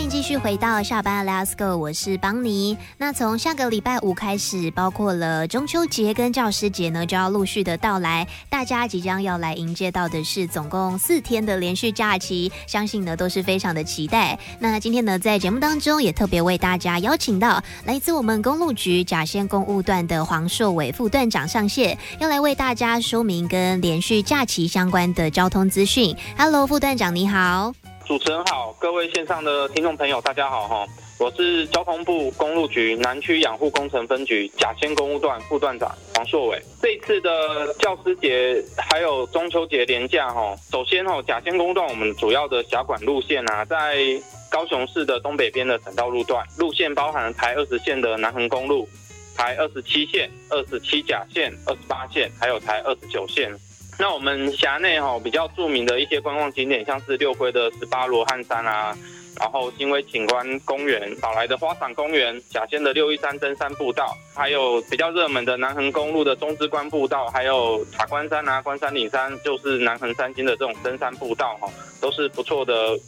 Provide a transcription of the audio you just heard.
继续回到下班 Let's Go， 我是邦尼。那从下个礼拜五开始，包括了中秋节跟教师节呢，就要陆续的到来。大家即将要来迎接到的是总共4天的连续假期，相信呢都是非常的期待。那今天呢，在节目当中也特别为大家邀请到来自我们公路局甲仙公务段的黄硕伟副段长上线，要来为大家说明跟连续假期相关的交通资讯。Hello， 副段长你好。 主持人好，各位线上的听众朋友大家好哈，我是交通部公路局南区养护工程分局甲仙公务段副段长黄硕伟。这一次的教师节还有中秋节连假哈，首先甲仙公路段我们主要的辖管路线啊，在高雄市的东北边的省道路段，路线包含台20线的南横公路、台27线、27甲线、28线，还有台29线。那我们辖内比较著名的一些观光景点，像是六龟的18罗汉山啊，然后新威景观公园、宝来的花赏公园、甲仙的613登山步道，还有比较热门的南横公路的中之关步道，还有塔关山啊、关山岭山，就是南横三金的这种登山步道都是不错的